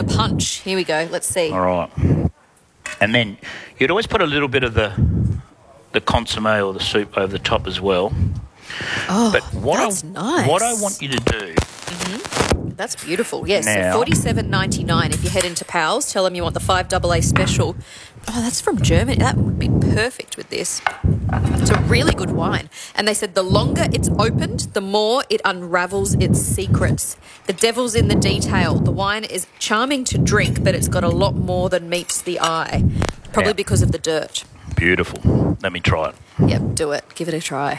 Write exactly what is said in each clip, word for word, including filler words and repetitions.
of punch. Here we go. Let's see. All right. And then you'd always put a little bit of the the consomme or the soup over the top as well. Oh, but what that's I, nice. What I want you to do... Mm-hmm. That's beautiful. Yes, now, so forty-seven ninety-nine. If you head into Pals, tell them you want the five double A special. Oh, that's from Germany. That would be perfect with this. It's a really good wine. And they said the longer it's opened, the more it unravels its secrets. The devil's in the detail. The wine is charming to drink, but it's got a lot more than meets the eye. Probably yeah. because of the dirt. Beautiful. Let me try it. Yep, do it. Give it a try.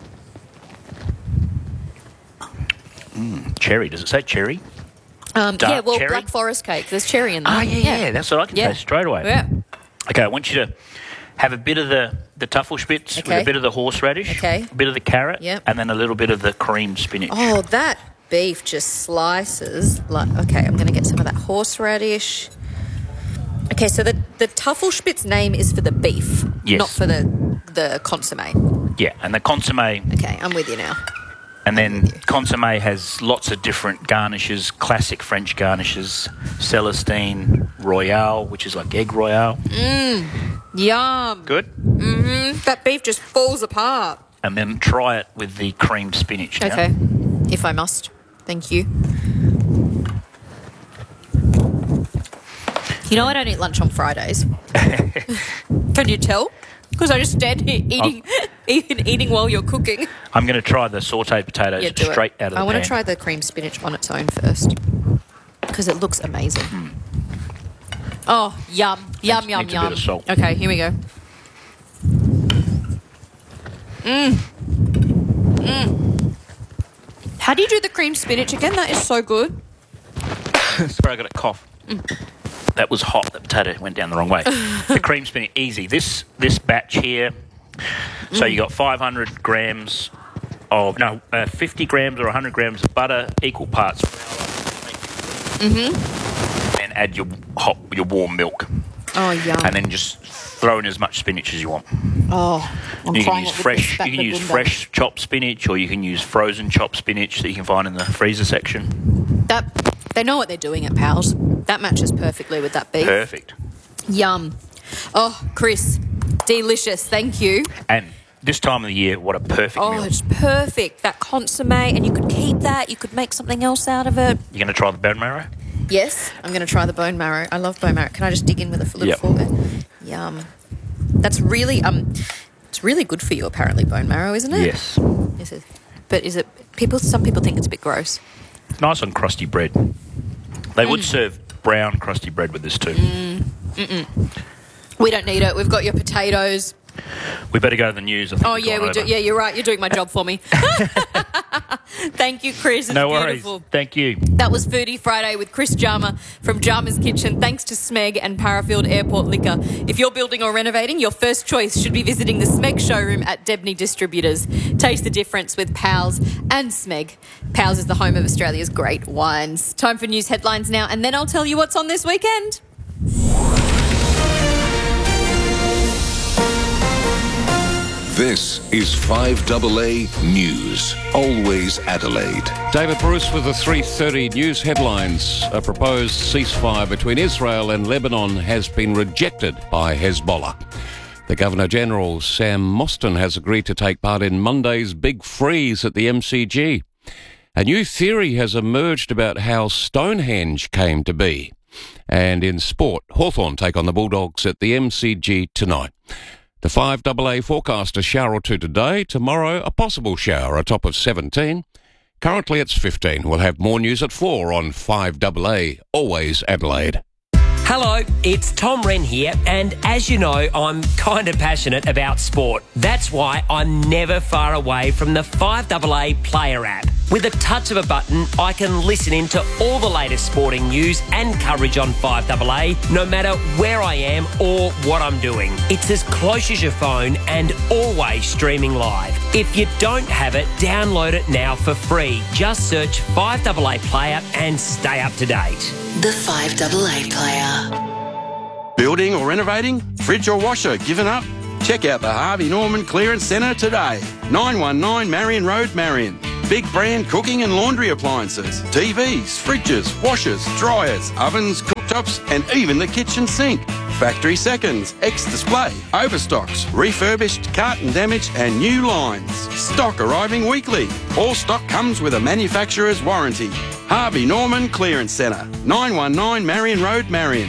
Mm, cherry. Does it say cherry? Um, Dark yeah, well, cherry? Black Forest cake. There's cherry in there. Ah, yeah, yeah, yeah. That's what I can Yeah. taste straight away. Yeah. Okay, I want you to have a bit of the, the Tafelspitz Okay. with a bit of the horseradish, Okay. a bit of the carrot, Yep. and then a little bit of the cream spinach. Oh, that beef just slices. Like, okay, I'm going to get some of that horseradish. Okay, so the, the Tafelspitz name is for the beef, Yes. not for the, the consomme. Yeah, and the consomme... Okay, I'm with you now. And then consomme has lots of different garnishes, classic French garnishes, Celestine, Royale, which is like egg Royale. Mmm, yum. Good? Mm-hmm. That beef just falls apart. And then try it with the creamed spinach now. Okay, if I must. Thank you. You know I don't eat lunch on Fridays. Can you tell? Because I just stand here eating, eating, eating while you're cooking. I'm going to try the sautéed potatoes Yeah, do straight it. out of the I want pan. to try the cream spinach on its own first because it looks amazing. Mm. Oh, yum, yum, Needs- yum, needs a yum. bit of salt. Okay, here we go. Mmm. Mmm. How do you do the cream spinach again? That is so good. Sorry, I got a cough. Mm. That was hot. The potato went down the wrong way. The cream spinach, easy. This this batch here, so you got five hundred grams of, no, uh, fifty grams or one hundred grams of butter, equal parts flour, Mm-hmm. and add your hot, your warm milk. Oh, yum. And then just throw in as much spinach as you want. Oh, I'm you can trying use it with fresh. the You can use spatula fresh chopped spinach, or you can use frozen chopped spinach that you can find in the freezer section. That they know what they're doing at Pals. That matches perfectly with that beef. Perfect. Yum. Oh, Chris, delicious. Thank you. And this time of the year, what a perfect Oh, meal. it's perfect. That consomme, and you could keep that. You could make something else out of it. You're going to try the bone marrow? Yes, I'm going to try the bone marrow. I love bone marrow. Can I just dig in with a little Yep. fork? Yum. That's really um, it's really good for you. Apparently, bone marrow, isn't it? Yes. Is it? But is it? People. Some people think it's a bit gross. Nice on crusty bread. They Mm. would serve brown crusty bread with this too. Mm. Mm-mm. We don't need it. We've got your potatoes. We better go to the news. I think Oh we've yeah, gone we do. over. Yeah, you're right. You're doing my job for me. Thank you, Chris. It's No beautiful. worries. Thank you. That was Foodie Friday with Chris Jarma from Jarma's Kitchen. Thanks to Smeg and Parafield Airport Liquor. If you're building or renovating, your first choice should be visiting the Smeg showroom at Debney Distributors. Taste the difference with Pals and Smeg. Pals is the home of Australia's great wines. Time for news headlines now, and then I'll tell you what's on this weekend. This is five double A News. Always Adelaide. David Bruce with the three thirty news headlines. A proposed ceasefire between Israel and Lebanon has been rejected by Hezbollah. The Governor-General, Sam Mostyn, has agreed to take part in Monday's big freeze at the M C G. A new theory has emerged about how Stonehenge came to be. And in sport, Hawthorn take on the Bulldogs at the M C G tonight. The five double A forecast, a shower or two today. Tomorrow, a possible shower, a top of seventeen. Currently, it's fifteen. We'll have more news at four on five double A, always Adelaide. Hello, it's Tom Wren here, and as you know, I'm kind of passionate about sport. That's why I'm never far away from the five double A Player app. With a touch of a button, I can listen in to all the latest sporting news and coverage on five double A, no matter where I am or what I'm doing. It's as close as your phone and always streaming live. If you don't have it, download it now for free. Just search five double A Player and stay up to date. The five double A Player. Building or renovating? Fridge or washer given up? Check out the Harvey Norman Clearance Centre today. nine one nine Marion Road, Marion. Big brand cooking and laundry appliances, T Vs, fridges, washers, dryers, ovens, cooktops. cooktops, and even the kitchen sink. Factory seconds, ex-display, overstocks, refurbished, carton damage and new lines. Stock arriving weekly. All stock comes with a manufacturer's warranty. Harvey Norman Clearance Centre, nine one nine Marion Road, Marion.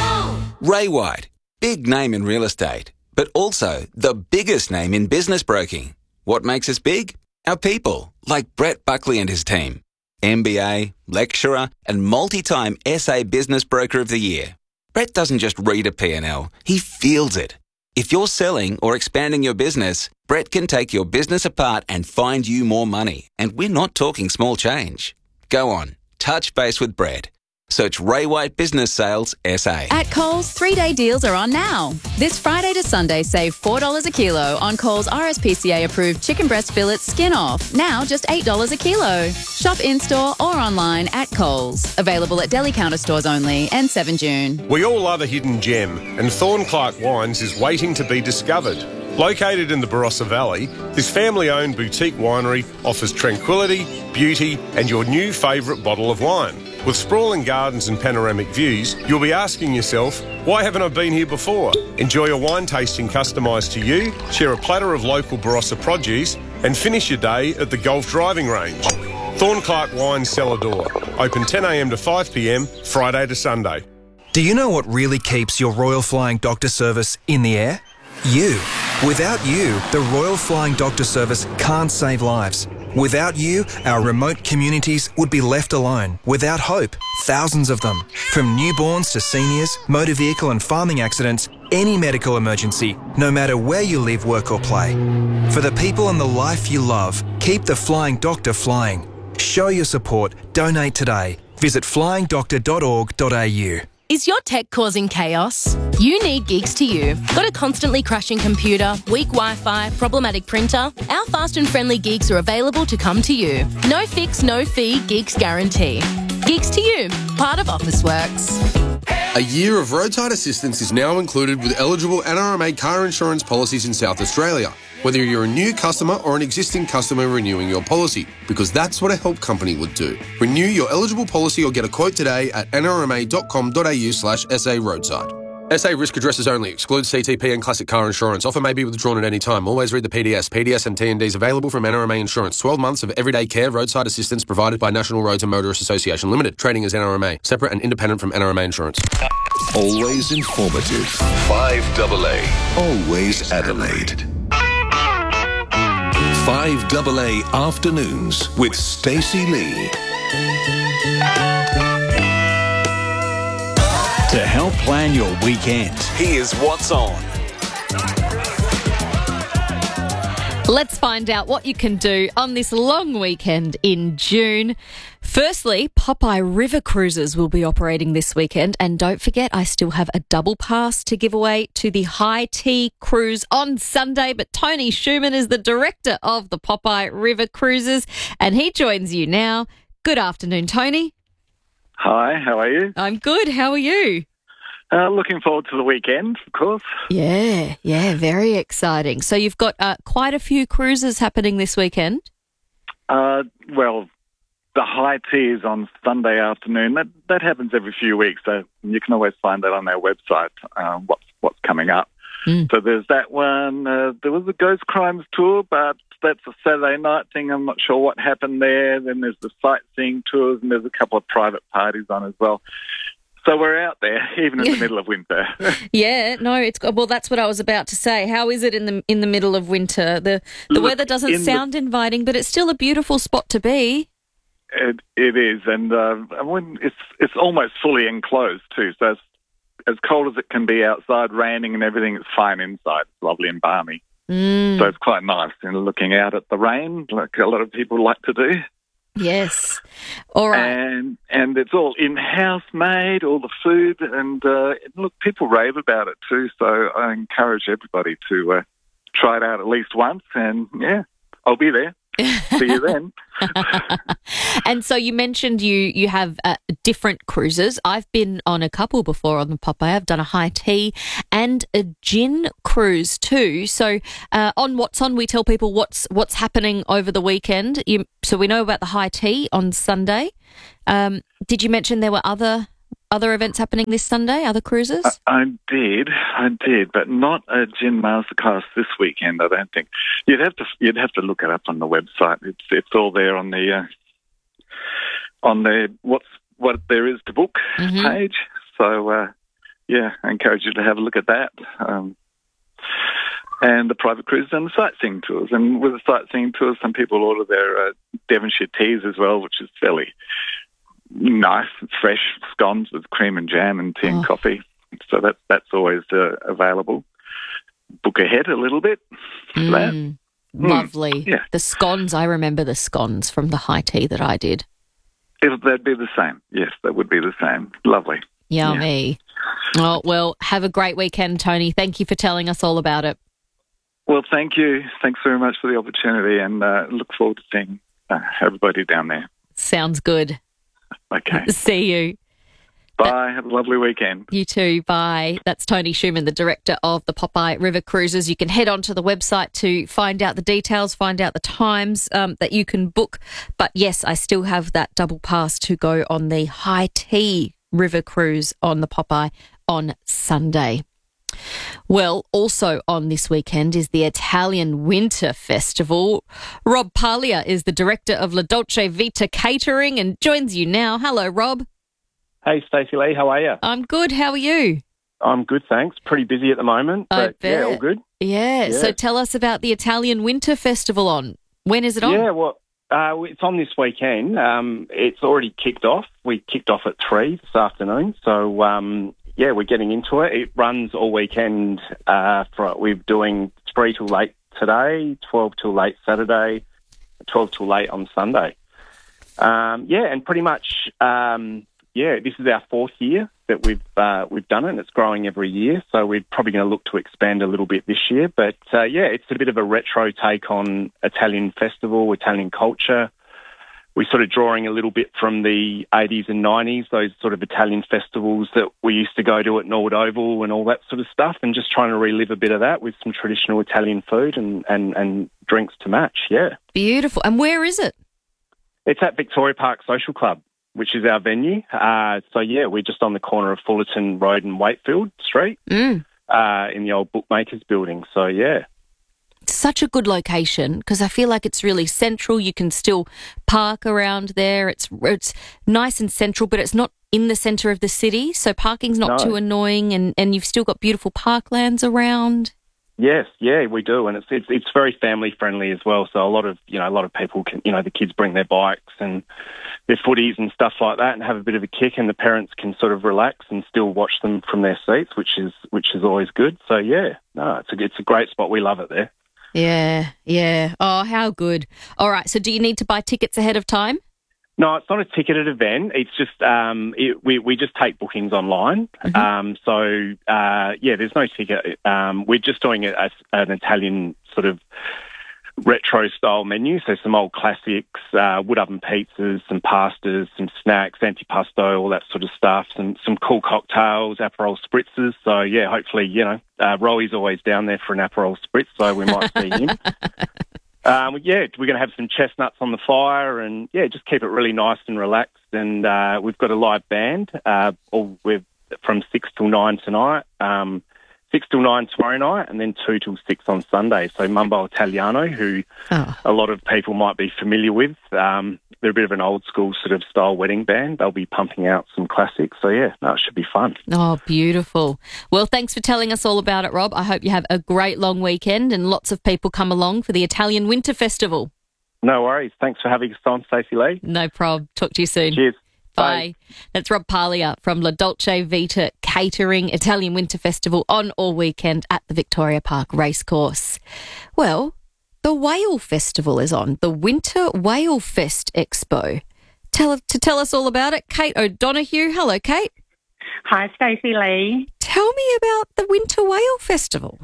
Ray White, big name in real estate, but also the biggest name in business broking. What makes us big? Our people, like Brett Buckley and his team. M B A, lecturer and multi-time S A Business Broker of the Year. Brett doesn't just read a P and L, he feels it. If you're selling or expanding your business, Brett can take your business apart and find you more money. And we're not talking small change. Go on, touch base with Brett. Search Ray White Business Sales S A. At Coles, three-day deals are on now. This Friday to Sunday, save four dollars a kilo on Coles R S P C A-approved chicken breast fillets skin off. Now just eight dollars a kilo. Shop in-store or online at Coles. Available at deli counter stores only and seven June. We all love a hidden gem, and Thornclark Wines is waiting to be discovered. Located in the Barossa Valley, this family-owned boutique winery offers tranquility, beauty and your new favourite bottle of wine. With sprawling gardens and panoramic views, you'll be asking yourself, why haven't I been here before? Enjoy a wine tasting customised to you, share a platter of local Barossa produce and finish your day at the golf driving range. Thornclark Wines Cellar Door, open ten a m to five p m, Friday to Sunday. Do you know what really keeps your Royal Flying Doctor Service in the air? You. Without you, the Royal Flying Doctor Service can't save lives. Without you, our remote communities would be left alone, without hope, thousands of them. From newborns to seniors, motor vehicle and farming accidents, any medical emergency, no matter where you live, work or play. For the people and the life you love, keep the Flying Doctor flying. Show your support. Donate today. Visit flying doctor dot org dot a u. Is your tech causing chaos? You need Geeks to You. Got a constantly crashing computer, weak Wi-Fi, problematic printer? Our fast and friendly Geeks are available to come to you. No fix, no fee, Geeks guarantee. Geeks to You, part of Officeworks. A year of roadside assistance is now included with eligible N R M A car insurance policies in South Australia, whether you're a new customer or an existing customer renewing your policy, because that's what a help company would do. Renew your eligible policy or get a quote today at n r m a dot com dot a u slash s a roadside. S A risk addresses only. Excludes C T P and classic car insurance. Offer may be withdrawn at any time. Always read the P D S. P D S and T and Ds available from N R M A Insurance. twelve months of everyday care roadside assistance provided by National Roads and Motorists Association Limited. Trading as N R M A. Separate and independent from N R M A Insurance. Always informative. five double A. Always Adelaide. five double A Afternoons with Stacey Lee. To help plan your weekend, here's what's on. Let's find out what you can do on this long weekend in June. Firstly, Popeye River Cruises will be operating this weekend. And don't forget, I still have a double pass to give away to the High Tea Cruise on Sunday. But Tony Schumann is the director of the Popeye River Cruises, and he joins you now. Good afternoon, Tony. Hi, how are you? I'm good. How are you? Uh, looking forward to the weekend, of course. Yeah, yeah, very exciting. So you've got uh, quite a few cruises happening this weekend? Uh, well, the High Tea is on Sunday afternoon. That that happens every few weeks, so you can always find that on our website, uh, what's, what's coming up. Mm. So there's that one. Uh, there was a Ghost Crimes tour, but that's a Saturday night thing. I'm not sure what happened there. Then there's the sightseeing tours, and there's a couple of private parties on as well. So we're out there, even in the middle of winter. Yeah, no, it's well. That's what I was about to say. How is it in the in the middle of winter? The the Look, weather doesn't sound the, inviting, but it's still a beautiful spot to be. It it is, and uh, when it's it's almost fully enclosed too. So it's as cold as it can be outside, raining and everything. It's fine inside. It's lovely and balmy. Mm. So it's quite nice, you know, looking out at the rain, like a lot of people like to do. Yes. All right. And and it's all in-house made, all the food, and uh, look, people rave about it too. So I encourage everybody to uh, try it out at least once. And yeah, I'll be there. See you then. And so you mentioned you you have uh, different cruises. I've been on a couple before on the Popeye. I've done a high tea and a gin cruise too. So uh, on What's On, we tell people what's what's happening over the weekend. You, so we know about the high tea on Sunday. Um, did you mention there were other other events happening this Sunday, other cruises? I, I did, I did, but not a gin masterclass this weekend. I don't think you'd have to you'd have to look it up on the website. It's it's all there on the uh, on the what's what there is to book Mm-hmm. page. So uh, yeah, I encourage you to have a look at that. Um, and the private cruises and the sightseeing tours. And with the sightseeing tours, some people order their uh, Devonshire teas as well, which is fairly nice, fresh scones with cream and jam and tea Oh. and coffee. So that that's always uh, available. Book ahead a little bit for that. Mm, lovely. Yeah. The scones, I remember the scones from the high tea that I did. It'll, that'd be the same. Yes, that would be the same. Lovely. Yummy. Oh, well, have a great weekend, Tony. Thank you for telling us all about it. Well, thank you. Thanks very much for the opportunity, and uh, look forward to seeing uh, everybody down there. Sounds good. Okay. See you. Bye. Have a lovely weekend. You too. Bye. That's Tony Schumann, the director of the Popeye River Cruises. You can head onto the website to find out the details, find out the times um, that you can book. But yes, I still have that double pass to go on the High Tea River Cruise on the Popeye on Sunday. Well, also on this weekend is the Italian Winter Festival. Rob Paglia is the director of La Dolce Vita Catering and joins you now. Hello, Rob. Hey, Stacey Lee, how are you? I'm good. How are you? I'm good, thanks. Pretty busy at the moment, I but bet. yeah, all good. Yeah. Yeah. So tell us about the Italian Winter Festival on. When is it on? Yeah, well, uh, it's on this weekend. Um, it's already kicked off. We kicked off at three this afternoon, so um, yeah, we're getting into it. It runs all weekend. Uh, for, we're doing three till late today, twelve till late Saturday, twelve till late on Sunday. Um, yeah, and pretty much, um, yeah, this is our fourth year that we've uh, we've done it, and it's growing every year. So we're probably going to look to expand a little bit this year. But uh, yeah, it's a bit of a retro take on Italian festival, Italian culture. We're sort of drawing a little bit from the eighties and nineties, those sort of Italian festivals that we used to go to at Norwood Oval and all that sort of stuff, and just trying to relive a bit of that with some traditional Italian food and, and, and drinks to match, yeah. Beautiful. And where is it? It's at Victoria Park Social Club, which is our venue. Uh, so, yeah, we're just on the corner of Fullerton Road and Wakefield Street Mm. uh, in the old Bookmakers building. So, yeah. Such a good location because I feel like it's really central. You can still park around there. It's it's nice and central, but it's not in the centre of the city, so parking's not No. too annoying, and, and you've still got beautiful parklands around. Yes, yeah, we do, and it's it's it's very family friendly as well. So a lot of you know a lot of people can you know the kids bring their bikes and their footies and stuff like that, and have a bit of a kick, and the parents can sort of relax and still watch them from their seats, which is which is always good. So yeah, no, it's a it's a great spot. We love it there. Yeah, yeah. Oh, how good. All right, so do you need to buy tickets ahead of time? No, it's not a ticketed event. It's just um, it, we we just take bookings online. Mm-hmm. Um, so uh, yeah, there's no ticket. Um, we're just doing a, a, an Italian sort of retro style menu. So some old classics, uh, wood oven pizzas, some pastas, some snacks, antipasto, all that sort of stuff. Some some cool cocktails, Aperol spritzers. So yeah, hopefully you know uh, Roey's always down there for an Aperol spritz, so we might see him. Um, yeah, we're going to have some chestnuts on the fire, and yeah, just keep it really nice and relaxed. And uh, we've got a live band. Uh, all we're from six till nine tonight, um, six till nine tomorrow night, and then two till six on Sunday. So Mumbo Italiano, who Oh. a lot of people might be familiar with. Um, they're a bit of an old school sort of style wedding band. They'll be pumping out some classics. So yeah, no, it should be fun. Oh, beautiful. Well, thanks for telling us all about it, Rob. I hope you have a great long weekend and lots of people come along for the Italian Winter Festival. No worries. Thanks for having us on, Stacey Lee. No prob. Talk to you soon. Cheers. Bye. That's Rob Paglia from La Dolce Vita Catering, Italian Winter Festival on all weekend at the Victoria Park Racecourse. Well, the Whale Festival is on, the Winter Whale Fest Expo. Tell, to tell us all about it, Kate O'Donoghue. Hello, Kate. Hi, Stacey Lee. Tell me about the Winter Whale Festival.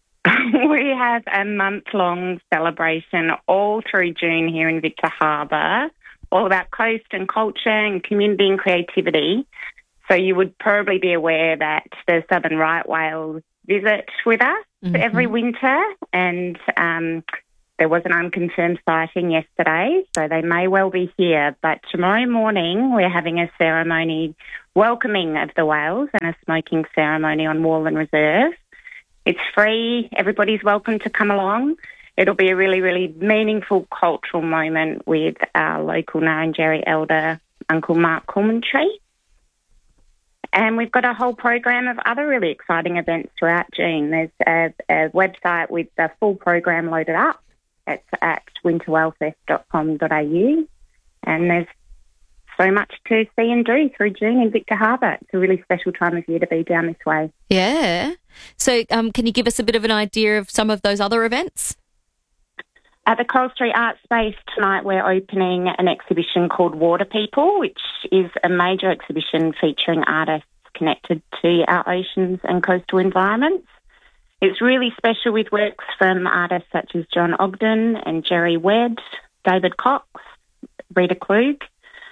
We have a month-long celebration all through June here in Victor Harbour, all about coast and culture and community and creativity. So you would probably be aware that the southern right whales visit with us Mhm. every winter, and um, there was an unconfirmed sighting yesterday, so they may well be here. But tomorrow morning, we're having a ceremony welcoming of the whales and a smoking ceremony on Warlen Reserve. It's free. Everybody's welcome to come along. It'll be a really, really meaningful cultural moment with our local Ngarrindjeri elder, Uncle Mark Colemantree. And we've got a whole program of other really exciting events throughout June. There's a, a website with the full program loaded up. It's at winter whale fest dot com dot a u. And there's so much to see and do through June in Victor Harbour. It's a really special time of year to be down this way. Yeah. So um, can you give us a bit of an idea of some of those other events? At the Coral Street Art Space tonight, we're opening an exhibition called Water People, which is a major exhibition featuring artists connected to our oceans and coastal environments. It's really special with works from artists such as John Ogden and Jerry Wedd, David Cox, Rita Klug.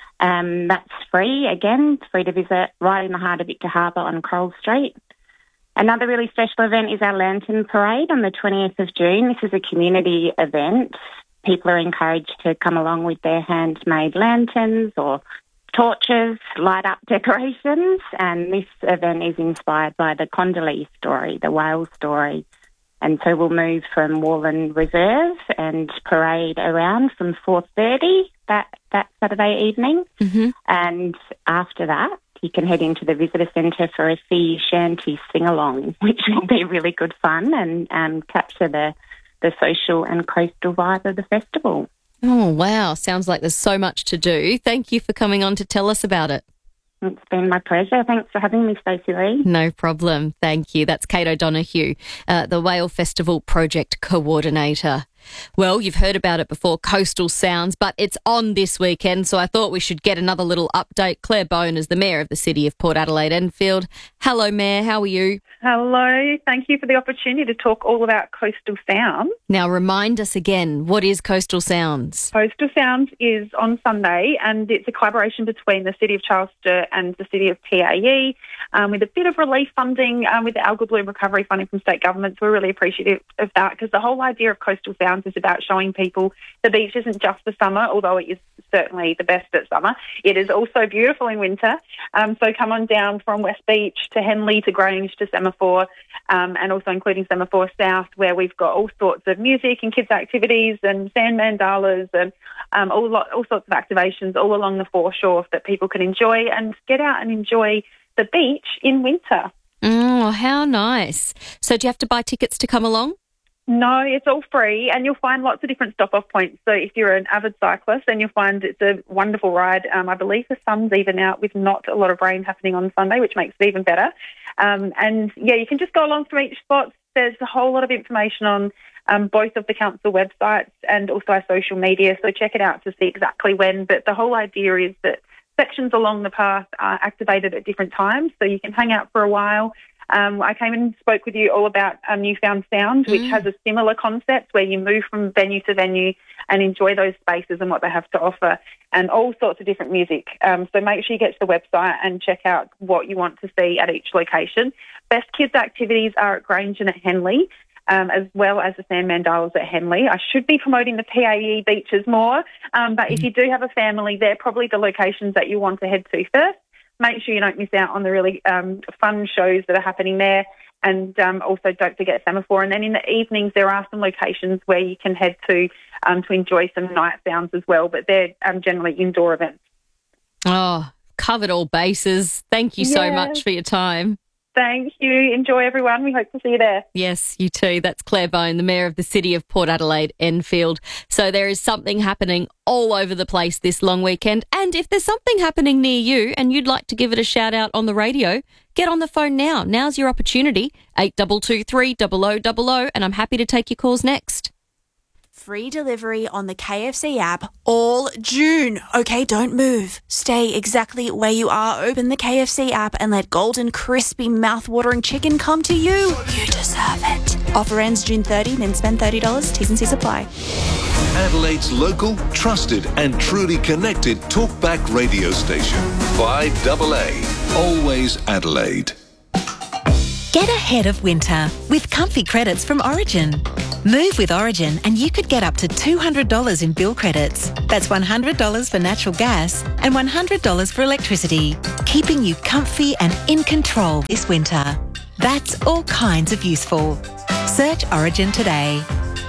Um, that's free, again, free to visit right in the heart of Victor Harbour on Coral Street. Another really special event is our Lantern Parade on the twentieth of June. This is a community event. People are encouraged to come along with their handmade lanterns or torches, light up decorations, and this event is inspired by the Condoleezza story, the whale story. And so we'll move from Warlen Reserve and parade around from four thirty that, that Saturday evening. Mm-hmm. And after that, you can head into the visitor centre for a sea shanty sing-along, which will be really good fun and um, capture the, the social and coastal vibe of the festival. Oh, wow. Sounds like there's so much to do. Thank you for coming on to tell us about it. It's been my pleasure. Thanks for having me, Stacey Lee. No problem. Thank you. That's Kate O'Donoghue, uh, the Whale Festival Project Coordinator. Well, you've heard about it before, Coastal Sounds, but it's on this weekend, so I thought we should get another little update. Claire Bone is the Mayor of the City of Port Adelaide Enfield. Hello, Mayor. How are you? Hello. Thank you for the opportunity to talk all about Coastal Sounds. Now, remind us again, what is Coastal Sounds? Coastal Sounds is on Sunday, and it's a collaboration between the City of Charles Sturt and the City of P A E, um, with a bit of relief funding um, with the Algal Bloom recovery funding from state governments. We're really appreciative of that, because the whole idea of Coastal Sounds is about showing people the beach isn't just for summer, although it is certainly the best at summer. It is also beautiful in winter. Um, so come on down from West Beach to Henley to Grange to Semaphore, um, and also including Semaphore South, where we've got all sorts of music and kids' activities and sand mandalas and um, all, all sorts of activations all along the foreshore that people can enjoy and get out and enjoy the beach in winter. Oh, how nice. So do you have to buy tickets to come along? No, it's all free, and you'll find lots of different stop-off points. So if you're an avid cyclist, then you'll find it's a wonderful ride. Um, I believe the sun's even out with not a lot of rain happening on Sunday, which makes it even better. Um, and, yeah, you can just go along from each spot. There's a whole lot of information on um, both of the council websites and also our social media, so check it out to see exactly when. But the whole idea is that sections along the path are activated at different times, so you can hang out for a while. Um, I came and spoke with you all about um, Newfound Sound, which mm. has a similar concept where you move from venue to venue and enjoy those spaces and what they have to offer, and all sorts of different music. Um, so make sure you get to the website and check out what you want to see at each location. Best kids activities are at Grange and at Henley, um, as well as the sand mandalas at Henley. I should be promoting the P A E beaches more, um, but mm. if you do have a family, they're probably the locations that you want to head to first. Make sure you don't miss out on the really um, fun shows that are happening there. And um, also don't forget Semaphore. And then in the evenings, there are some locations where you can head to um, to enjoy some night sounds as well. But they're um, generally indoor events. Oh, covered all bases. Thank you so yes. much for your time. Thank you. Enjoy, everyone. We hope to see you there. Yes, you too. That's Claire Bone, the Mayor of the City of Port Adelaide Enfield. So there is something happening all over the place this long weekend. And if there's something happening near you and you'd like to give it a shout out on the radio, get on the phone now. Now's your opportunity. eight two two three, zero zero zero zero, and I'm happy to take your calls next. Free delivery on the K F C app all June. Okay, don't move. Stay exactly where you are. Open the K F C app and let golden, crispy, mouth-watering chicken come to you. You deserve it. Offer ends June thirtieth, then spend thirty dollars. T's and C's apply. Adelaide's local, trusted and truly connected talkback radio station. five A A. Always Adelaide. Get ahead of winter with comfy credits from Origin. Move with Origin and you could get up to two hundred dollars in bill credits. That's one hundred dollars for natural gas and one hundred dollars for electricity, keeping you comfy and in control this winter. That's all kinds of useful. Search Origin today.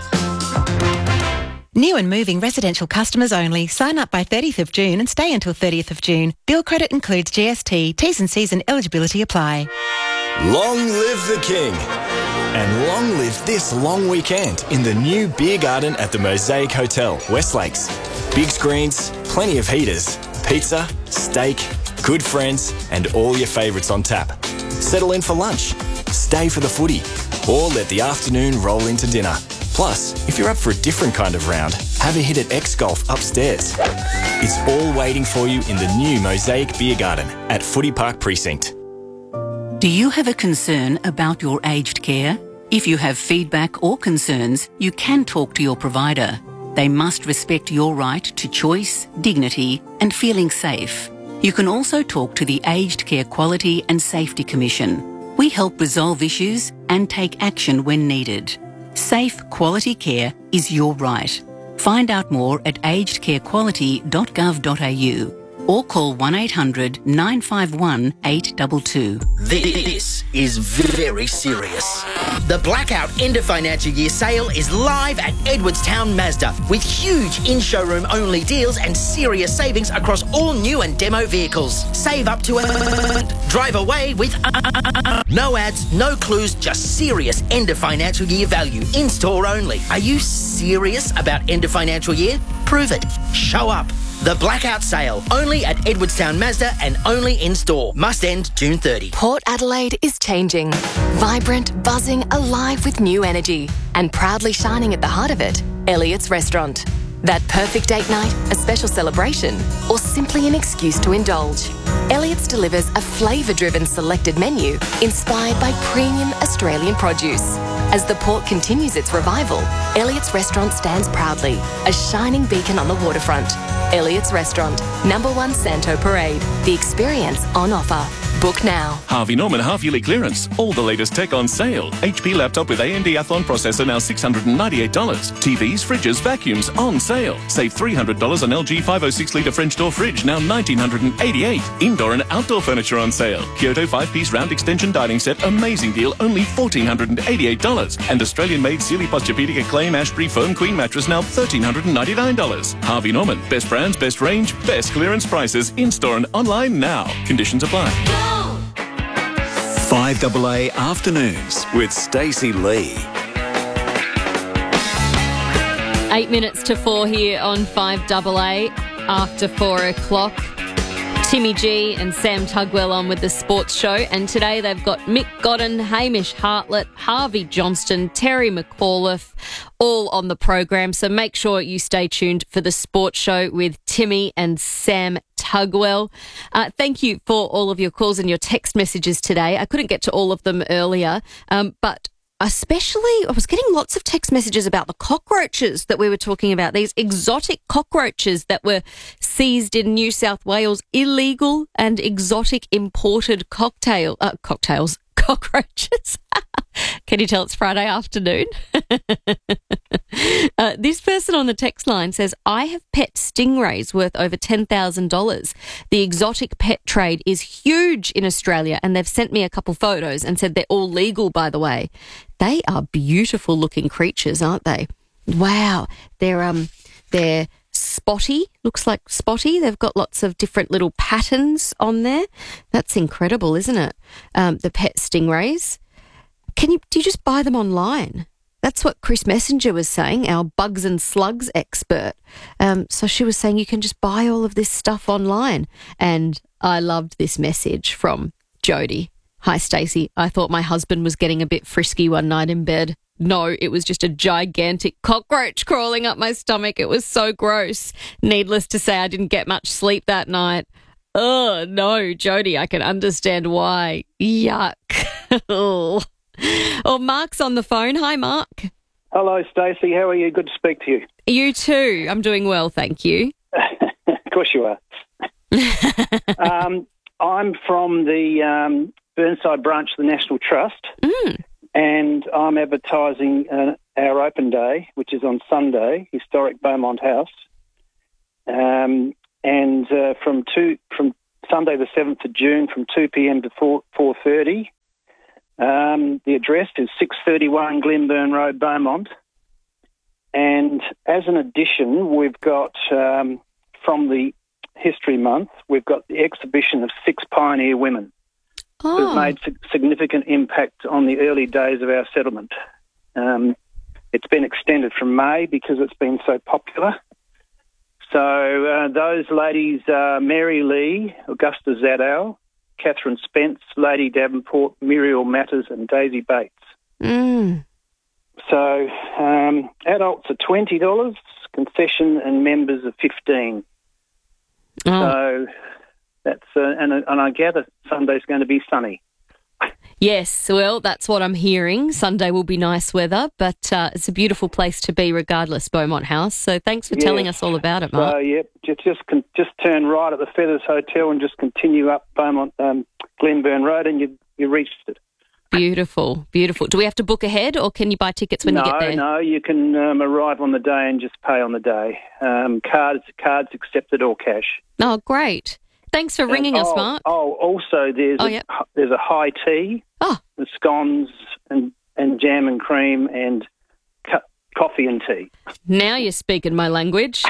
New and moving residential customers only. Sign up by thirtieth of June and stay until thirtieth of June. Bill credit includes G S T. T's and C's and eligibility apply. Long live the King. And long live this long weekend in the new beer garden at the Mosaic Hotel, West Lakes. Big screens, plenty of heaters, pizza, steak, good friends, and all your favourites on tap. Settle in for lunch, stay for the footy, or let the afternoon roll into dinner. Plus, if you're up for a different kind of round, have a hit at X Golf upstairs. It's all waiting for you in the new Mosaic Beer Garden at Footy Park Precinct. Do you have a concern about your aged care? If you have feedback or concerns, you can talk to your provider. They must respect your right to choice, dignity, and feeling safe. You can also talk to the Aged Care Quality and Safety Commission. We help resolve issues and take action when needed. Safe, quality care is your right. Find out more at aged care quality dot gov dot a u or call one eight hundred nine five one eight two two. This is very serious. The Blackout End of Financial Year sale is live at Edwardstown Mazda with huge in-showroom only deals and serious savings across all new and demo vehicles. Save up to a... Drive away with... No ads, no clues, just serious end of financial year value. In-store only. Are you serious about end of financial year? Prove it. Show up. The Blackout Sale, only at Edwardstown Mazda and only in-store. Must end June thirtieth. Port Adelaide is changing. Vibrant, buzzing, alive with new energy. And proudly shining at the heart of it, Elliott's Restaurant. That perfect date night, a special celebration, or simply an excuse to indulge. Elliott's delivers a flavour-driven selected menu inspired by premium Australian produce. As the port continues its revival, Elliott's Restaurant stands proudly, a shining beacon on the waterfront. Elliott's Restaurant, number one Santo Parade. The experience on offer. Book now. Harvey Norman half-yearly clearance. All the latest tech on sale. H P laptop with A M D Athlon processor now six hundred ninety-eight dollars. T Vs, fridges, vacuums on sale. Save three hundred dollars on L G five oh six litre French door fridge now one thousand nine hundred eighty-eight dollars. Indoor and outdoor furniture on sale. Kyoto five-piece round extension dining set. Amazing deal. Only one thousand four hundred eighty-eight dollars. And Australian-made Sealy Posturepedic Acclaim Ashbury Foam Queen mattress now one thousand three hundred ninety-nine dollars. Harvey Norman. Best brands, best range, best clearance prices. In-store and online now. Conditions apply. five A A Afternoons with Stacey Lee. Eight minutes to four here on five A A after four o'clock. Timmy G and Sam Tugwell on with the sports show, and today they've got Mick Godden, Hamish Hartlett, Harvey Johnston, Terry McAuliffe, all on the program. So make sure you stay tuned for the sports show with Timmy and Sam Tugwell. Uh, thank you for all of your calls and your text messages today. I couldn't get to all of them earlier, um, but especially I was getting lots of text messages about the cockroaches that we were talking about, these exotic cockroaches that were seized in New South Wales, illegal and exotic imported cocktail, uh, cocktails, cockroaches. Can you tell it's Friday afternoon? uh, this person on the text line says, I have pet stingrays worth over ten thousand dollars. The exotic pet trade is huge in Australia, and they've sent me a couple photos and said they're all legal, by the way. They are beautiful looking creatures, aren't they? Wow. They're, um, they're spotty, looks like spotty. They've got lots of different little patterns on there. That's incredible, isn't it? Um, the pet stingrays. Can you, do you just buy them online? That's what Chris Messenger was saying, our bugs and slugs expert. Um, so she was saying you can just buy all of this stuff online. And I loved this message from Jody. Hi, Stacey. I thought my husband was getting a bit frisky one night in bed. No, it was just a gigantic cockroach crawling up my stomach. It was so gross. Needless to say, I didn't get much sleep that night. Oh, no, Jody, I can understand why. Yuck. Oh. Oh, Mark's on the phone. Hi, Mark. Hello, Stacey. How are you? Good to speak to you. You too. I'm doing well, thank you. Of course you are. um, I'm from the um, Burnside branch of the National Trust, mm. and I'm advertising uh, our open day, which is on Sunday, historic Beaumont House, um, and uh, from two from Sunday the seventh of June from two p.m. to four four thirty. Um, the address is six thirty-one Glenburn Road, Beaumont, and as an addition, we've got um, from the History Month, we've got the exhibition of six pioneer women oh. who've made sig- significant impact on the early days of our settlement. Um, it's been extended from May because it's been so popular. So uh, those ladies are Mary Lee, Augusta Zadow, Catherine Spence, Lady Davenport, Muriel Matters and Daisy Bates. Mm. So um, adults are twenty dollars, concession and members are fifteen dollars. Oh. So that's, uh, and, and I gather Sunday's going to be sunny. Yes, well, that's what I'm hearing. Sunday will be nice weather, but uh, it's a beautiful place to be regardless, Beaumont House. So thanks for Yes. telling us all about it, Mark. So, yep, just just, con- just turn right at the Feathers Hotel and just continue up Beaumont, um, Glenburn Road and you you reached it. Beautiful, beautiful. Do we have to book ahead or can you buy tickets when no, you get there? No, you can um, arrive on the day and just pay on the day. Um, cards, cards accepted or cash. Oh, great. Thanks for ringing And, us, oh, Mark. Oh, also there's Oh, a, yep. there's a high tea, oh. with scones and, and jam and cream and cu- coffee and tea. Now you're speaking my language.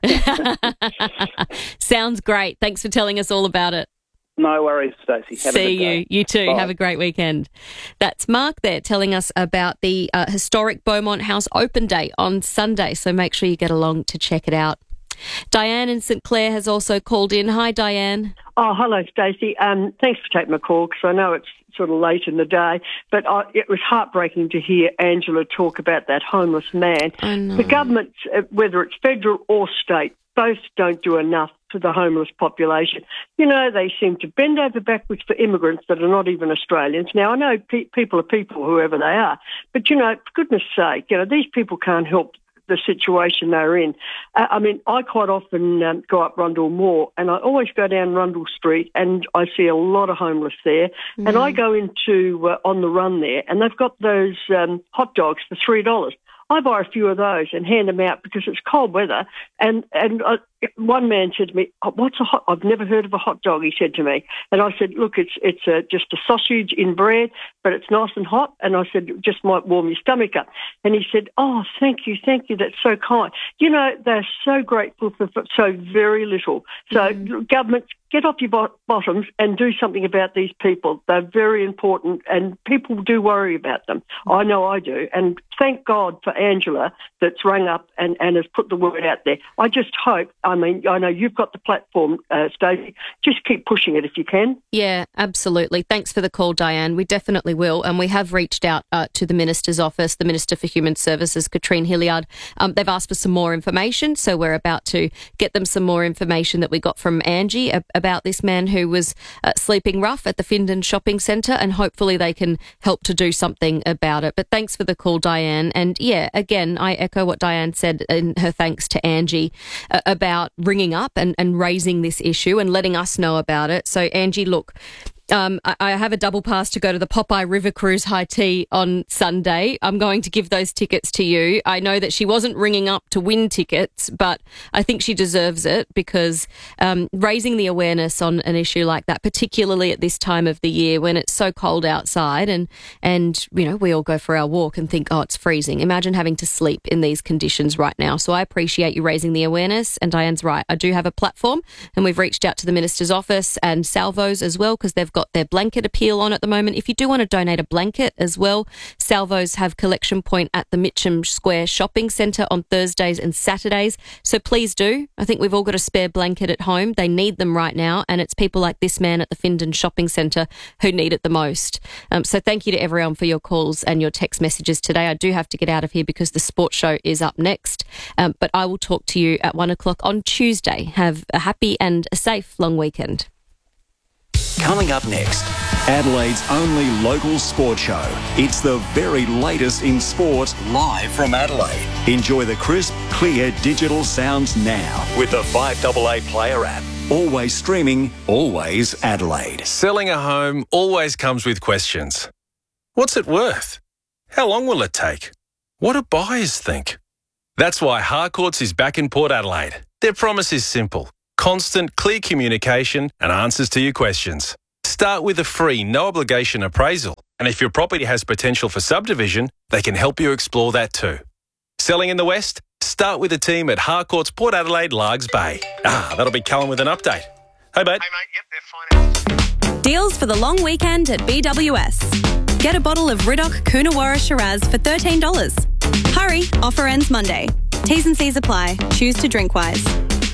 Sounds great. Thanks for telling us all about it. No worries, Stacey. Have a See good day. you. You too. Bye. Have a great weekend. That's Mark there telling us about the uh, historic Beaumont House open day on Sunday. So make sure you get along to check it out. Diane in St Clair has also called in. Hi, Diane. Oh, hello, Stacey. Um, thanks for taking my call because I know it's sort of late in the day, but I, it was heartbreaking to hear Angela talk about that homeless man. I know. The government, uh, whether it's federal or state, both don't do enough for the homeless population. You know, they seem to bend over backwards for immigrants that are not even Australians. Now, I know pe- people are people, whoever they are, but, you know, for goodness sake, you know, these people can't help the situation they're in. Uh, I mean, I quite often um, go up Rundle Moor and I always go down Rundle Street and I see a lot of homeless there. Mm. And I go into uh, On the Run there and they've got those um, hot dogs for three dollars. I buy a few of those and hand them out because it's cold weather. And and uh, one man said to me, oh, "What's a hot? I've never heard of a hot dog." He said to me, and I said, "Look, it's it's a, just a sausage in bread, but it's nice and hot." And I said, "It just might warm your stomach up." And he said, "Oh, thank you, thank you. That's so kind." You know, they're so grateful for, for so very little. So mm. governments, get off your bot- bottoms and do something about these people. They're very important, and people do worry about them. I know I do, and thank God for Angela that's rung up and, and has put the word out there. I just hope, I mean, I know you've got the platform, uh, Stacey, just keep pushing it if you can. Yeah, absolutely. Thanks for the call, Diane. We definitely will. And we have reached out uh, to the Minister's office, the Minister for Human Services, Katrine Hilliard. Um, they've asked for some more information, so we're about to get them some more information that we got from Angie ab- about this man who was uh, sleeping rough at the Findon Shopping Centre, and hopefully they can help to do something about it. But thanks for the call, Diane. And yeah, again, I echo what Diane said in her thanks to Angie uh, about ringing up and, and raising this issue and letting us know about it. So, Angie, look, Um, I, I have a double pass to go to the Popeye River Cruise High Tea on Sunday. I'm going to give those tickets to you. I know that she wasn't ringing up to win tickets, but I think she deserves it because um, raising the awareness on an issue like that, particularly at this time of the year when it's so cold outside and, and you know, we all go for our walk and think, oh, it's freezing. Imagine having to sleep in these conditions right now. So I appreciate you raising the awareness, and Diane's right. I do have a platform, and we've reached out to the Minister's office and Salvos as well because they've got their blanket appeal on at the moment. If you do want to donate a blanket as well, Salvos have collection point at the Mitcham Square Shopping Centre on Thursdays and Saturdays. So please do. I think we've all got a spare blanket at home. They need them right now, and it's people like this man at the Findon Shopping Centre who need it the most. Um, so thank you to everyone for your calls and your text messages today. I do have to get out of here because the sports show is up next, um, but I will talk to you at one o'clock on Tuesday. Have a happy and a safe long weekend. Coming up next, Adelaide's only local sport show. It's the very latest in sport, live from Adelaide. Enjoy the crisp, clear digital sounds now with the five A A Player app. Always streaming, always Adelaide. Selling a home always comes with questions. What's it worth? How long will it take? What do buyers think? That's why Harcourts is back in Port Adelaide. Their promise is simple. Constant, clear communication and answers to your questions. Start with a free, no-obligation appraisal. And if your property has potential for subdivision, they can help you explore that too. Selling in the West? Start with the team at Harcourts Port Adelaide Largs Bay. Ah, that'll be Cullen with an update. Hey, mate. Hey, mate. Yep, they're fine. Deals for the long weekend at B W S. Get a bottle of Riddoch Coonawarra Shiraz for thirteen dollars. Hurry, offer ends Monday. T's and C's apply. Choose to drink wise.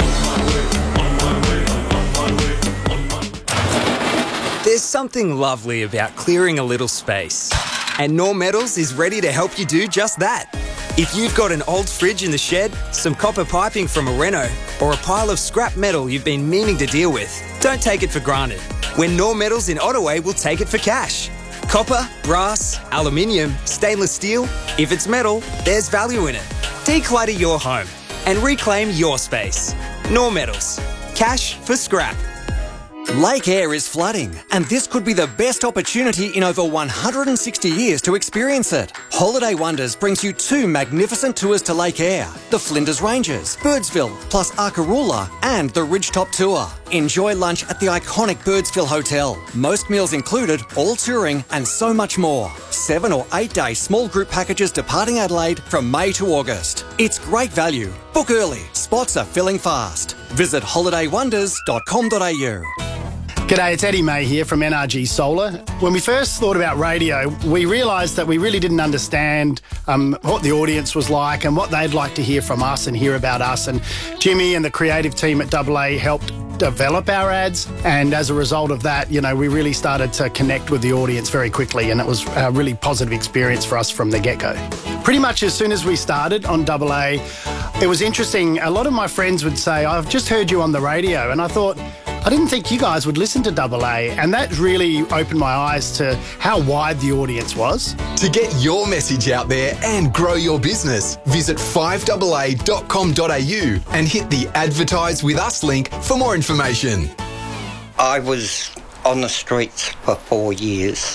There's something lovely about clearing a little space. And Norm Metals is ready to help you do just that. If you've got an old fridge in the shed, some copper piping from a reno, or a pile of scrap metal you've been meaning to deal with, don't take it for granted. When Norm Metals in Ottaway will take it for cash. Copper, brass, aluminium, stainless steel. If it's metal, there's value in it. Declutter your home and reclaim your space. Norm Metals. Cash for scrap. Lake Eyre is flooding, and this could be the best opportunity in over one hundred sixty years to experience it. Holiday Wonders brings you two magnificent tours to Lake Eyre, the Flinders Ranges, Birdsville, plus Arkaroola, and the Ridgetop Tour. Enjoy lunch at the iconic Birdsville Hotel. Most meals included, all touring, and so much more. Seven or eight day small group packages departing Adelaide from May to August. It's great value. Book early. Spots are filling fast. Visit holiday wonders dot com dot a u. G'day, it's Eddie May here from N R G Solar. When we first thought about radio, we realised that we really didn't understand um, what the audience was like and what they'd like to hear from us and hear about us. And Jimmy and the creative team at Double A helped develop our ads, and as a result of that, you know, we really started to connect with the audience very quickly, and it was a really positive experience for us from the get-go. Pretty much as soon as we started on Double A, it was interesting. A lot of my friends would say, I've just heard you on the radio, and I thought, I didn't think you guys would listen to Double A, and that really opened my eyes to how wide the audience was. To get your message out there and grow your business, visit five A A dot com dot a u and hit the Advertise With Us link for more information. I was on the streets for four years.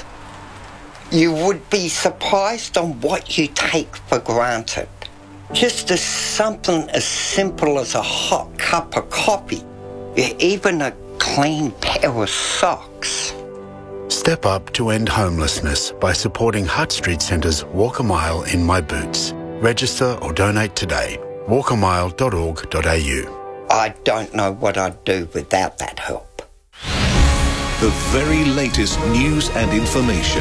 You would be surprised on what you take for granted. Just as something as simple as a hot cup of coffee. Even a clean pair of socks. Step up to end homelessness by supporting Hutt Street Centre's Walk a Mile in My Boots. Register or donate today. walk a mile dot org dot a u. I don't know what I'd do without that help. The very latest news and information.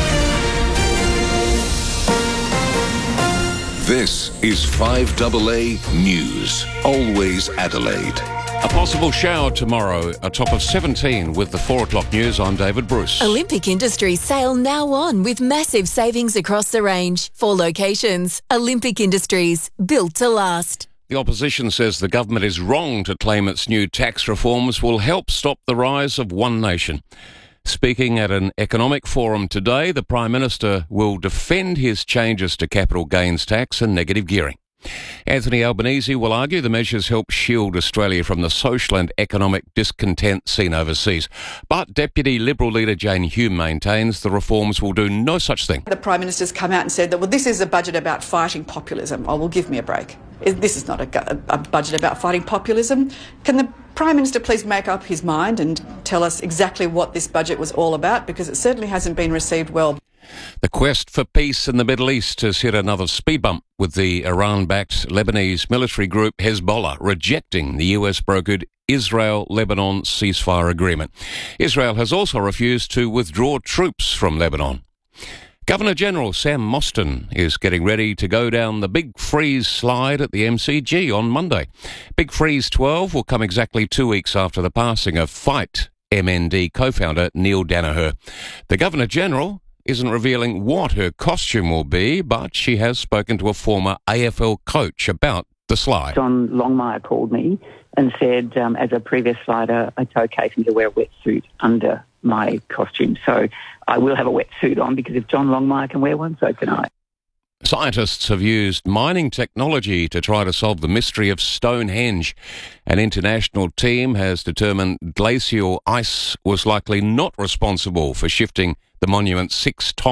This is five A A News. Always Adelaide. A possible shower tomorrow, a top of seventeen with the four o'clock news. I'm David Bruce. Olympic Industries sale now on with massive savings across the range. Four locations. Olympic Industries, built to last. The opposition says the government is wrong to claim its new tax reforms will help stop the rise of One Nation. Speaking at an economic forum today, the Prime Minister will defend his changes to capital gains tax and negative gearing. Anthony Albanese will argue the measures help shield Australia from the social and economic discontent seen overseas. But Deputy Liberal leader Jane Hume maintains the reforms will do no such thing. The Prime Minister's come out and said that, well, this is a budget about fighting populism. Oh, well, give me a break. This is not a, a budget about fighting populism. Can the Prime Minister please make up his mind and tell us exactly what this budget was all about? Because it certainly hasn't been received well. The quest for peace in the Middle East has hit another speed bump, with the Iran-backed Lebanese military group Hezbollah rejecting the U S-brokered Israel-Lebanon ceasefire agreement. Israel has also refused to withdraw troops from Lebanon. Governor-General Sam Mostyn is getting ready to go down the Big Freeze slide at the M C G on Monday. Big Freeze twelve will come exactly two weeks after the passing of Fight M N D co-founder Neil Danaher. The Governor-General isn't revealing what her costume will be, but she has spoken to a former A F L coach about the slide. John Longmire called me and said, um, as a previous slider, it's okay for me to wear a wetsuit under my costume. So I will have a wetsuit on, because if John Longmire can wear one, so can I. Scientists have used mining technology to try to solve the mystery of Stonehenge. An international team has determined glacial ice was likely not responsible for shifting the monument's six-ton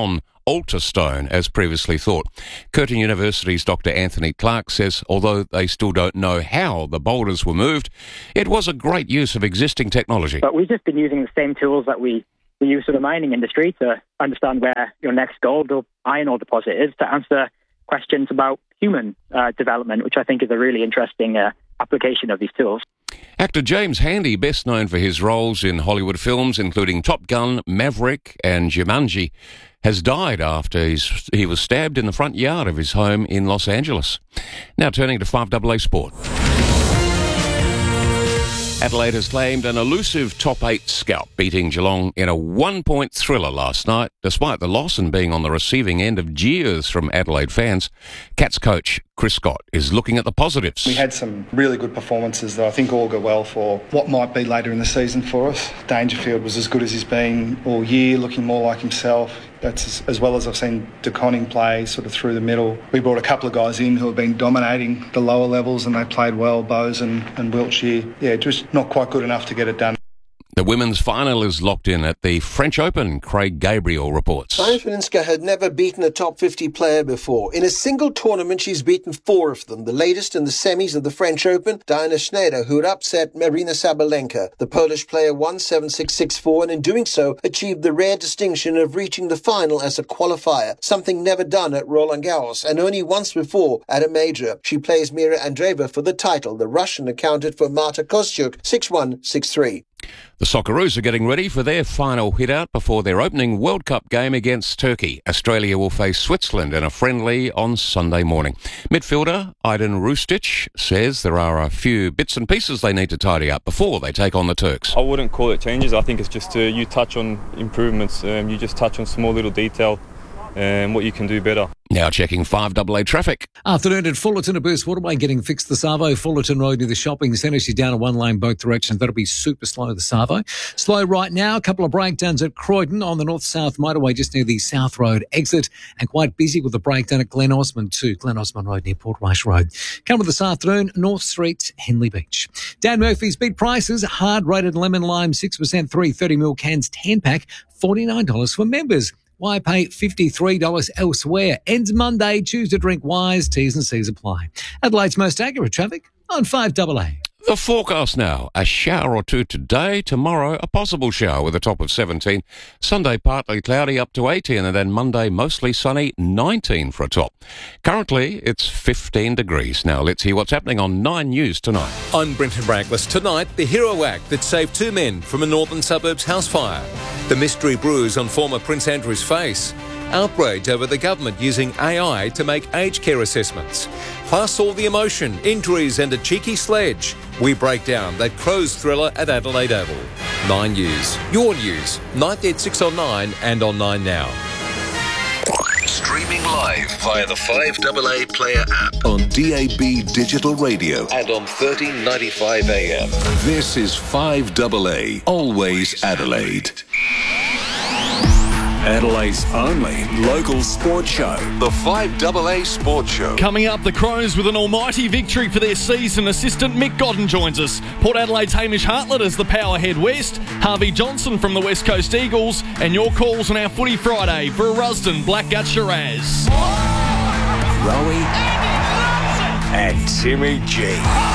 alter stone as previously thought. Curtin University's Doctor Anthony Clark says although they still don't know how the boulders were moved, it was a great use of existing technology. But we've just been using the same tools that we, we use for the mining industry to understand where your next gold or iron ore deposit is, to answer questions about human uh, development, which I think is a really interesting uh, application of these tools. Actor James Handy, best known for his roles in Hollywood films including Top Gun, Maverick and Jumanji, has died after he's, he was stabbed in the front yard of his home in Los Angeles. Now turning to five double A Sport. Adelaide has claimed an elusive top eight scalp, beating Geelong in a one-point thriller last night. Despite the loss and being on the receiving end of jeers from Adelaide fans, Cats coach Chris Scott is looking at the positives. We had some really good performances that I think all go well for what might be later in the season for us. Dangerfield was as good as he's been all year, looking more like himself. That's as, as well as I've seen De Koning play sort of through the middle. We brought a couple of guys in who have been dominating the lower levels and they played well, Bowes and, and Wiltshire. Yeah, just not quite good enough to get it done. The women's final is locked in at the French Open, Craig Gabriel reports. Diana Faninska had never beaten a top fifty player before. In a single tournament, she's beaten four of them. The latest in the semis of the French Open, Diana Schneider, who had upset Marina Sabalenka. The Polish player won seven six, six four and in doing so achieved the rare distinction of reaching the final as a qualifier, something never done at Roland Garros and only once before at a major. She plays Mira Andreeva for the title. The Russian accounted for Marta Kostyuk six one, six three. The Socceroos are getting ready for their final hit-out before their opening World Cup game against Turkey. Australia will face Switzerland in a friendly on Sunday morning. Midfielder Aydin Rustic says there are a few bits and pieces they need to tidy up before they take on the Turks. I wouldn't call it changes. I think it's just uh, you touch on improvements. Um, you just touch on small little detail and what you can do better. Now checking five double A traffic. Afternoon at Fullerton, a burst waterway getting fixed the Savo. Fullerton Road near the shopping centre. She's down a one lane both directions. That'll be super slow, the Savo. Slow right now. A couple of breakdowns at Croydon on the north-south motorway just near the South Road exit. And quite busy with a breakdown at Glen Osmond too. Glen Osmond Road near Port Rice Road. Coming this afternoon, North Street, Henley Beach. Dan Murphy's beat prices. Hard rated lemon lime six percent three thirty mil cans ten pack. forty-nine dollars for members. Why pay fifty-three dollars elsewhere? Ends Monday. Choose to drink wise. T's and C's apply. Adelaide's most accurate traffic on five double A. The forecast now. A shower or two today. Tomorrow, a possible shower with a top of seventeen. Sunday, partly cloudy up to eighteen. And then Monday, mostly sunny, nineteen for a top. Currently, it's fifteen degrees. Now, let's hear what's happening on Nine News tonight. I'm Brenton Braglis. Tonight, the hero act that saved two men from a northern suburbs house fire. The mystery bruise on former Prince Andrew's face. Outrage over the government using A I to make aged care assessments. Plus all the emotion, injuries and a cheeky sledge. We break down that Crows thriller at Adelaide Oval. Nine News. Your news. Night at six on Nine and on Nine Now. Streaming live via the five double A Player app on D A B Digital Radio and on thirteen ninety-five A M. This is five double A, always Adelaide. Adelaide's only local sports show. The five double A Sports Show. Coming up, the Crows with an almighty victory for their season. Assistant Mick Godden joins us. Port Adelaide's Hamish Hartlett as the power head west. Harvey Johnson from the West Coast Eagles. And your calls on our Footy Friday for a Rusden Blackgut Shiraz. Rowie and Timmy G.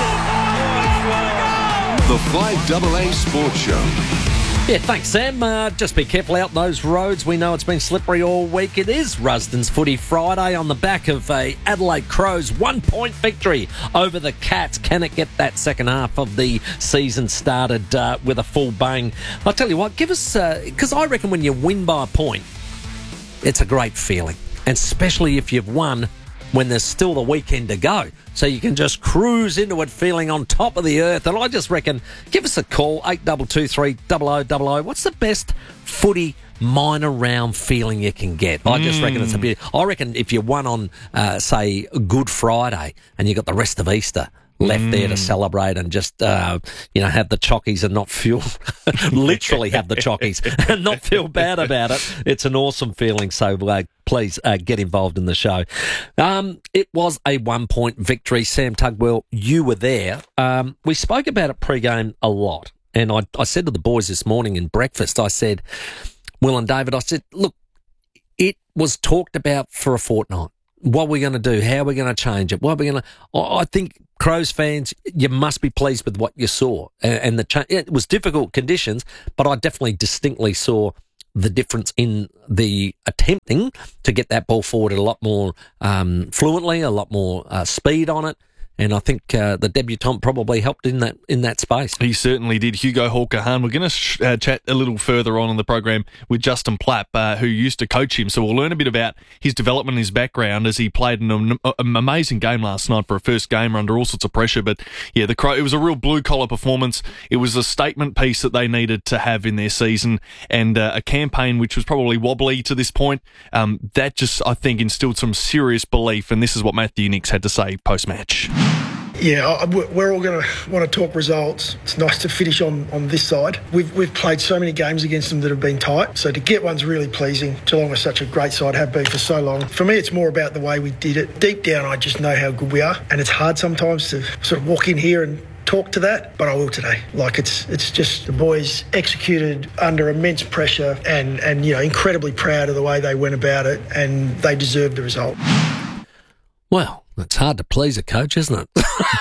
The five double A Sports Show. Yeah, thanks, Sam. Uh, just be careful out those roads. We know it's been slippery all week. It is Rusden's Footy Friday on the back of a Adelaide Crows one-point victory over the Cats. Can it get that second half of the season started uh, with a full bang? I'll tell you what, give us... Because uh, I reckon when you win by a point, it's a great feeling. And especially if you've won when there's still the weekend to go. So you can just cruise into it feeling on top of the earth. And I just reckon, give us a call, eight two two three, double oh double oh. What's the best footy minor round feeling you can get? I just mm. reckon it's a bit... I reckon if you won on, uh, say, Good Friday and you got the rest of Easter left mm. there to celebrate and just, uh, you know, have the chockies and not feel, literally have the chockies and not feel bad about it. It's an awesome feeling. So uh, please uh, get involved in the show. Um, it was a one-point victory. Sam Tugwell, you were there. Um, we spoke about it pre-game a lot. And I, I said to the boys this morning in breakfast, I said, Will and David, I said, look, it was talked about for a fortnight. What are we going to do? How are we going to change it? What are we going to... I think Crows fans, you must be pleased with what you saw. And the cha- it was difficult conditions, but I definitely distinctly saw the difference in the attempting to get that ball forward a lot more um, fluently, a lot more uh, speed on it. And I think uh, the debutant probably helped in that in that space. He certainly did. Hugo Hawker-Hahn. We're going to sh- uh, chat a little further on in the program with Justin Plapp, uh, who used to coach him. So we'll learn a bit about his development and his background as he played an, an amazing game last night for a first game under all sorts of pressure. But yeah, the Crow, it was a real blue-collar performance. It was a statement piece that they needed to have in their season, and uh, a campaign which was probably wobbly to this point. Um, that just, I think, instilled some serious belief, and this is what Matthew Nicks had to say post-match. Yeah, we're all going to want to talk results. It's nice to finish on, on this side. We've we've played so many games against them that have been tight, so to get one's really pleasing. Geelong are such a great side, have been for so long. For me, it's more about the way we did it. Deep down, I just know how good we are, and it's hard sometimes to sort of walk in here and talk to that, but I will today. Like, it's it's just the boys executed under immense pressure, and, and you know, incredibly proud of the way they went about it, and they deserved the result. Well, it's hard to please a coach, isn't